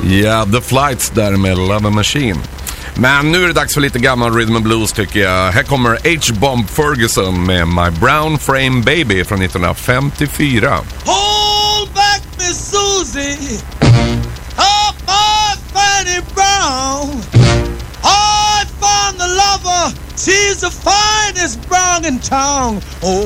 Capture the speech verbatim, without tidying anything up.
Ja, The Flights där med Love Machine. Men nu är det dags för lite gammal rhythm and blues tycker jag. Här kommer H-Bomb Ferguson med My Brown Frame Baby från nittonhundrafemtiofyra. Hold back Miss Susie, oh my Fanny Brown, I found the lover, she's the finest brown in town. Oh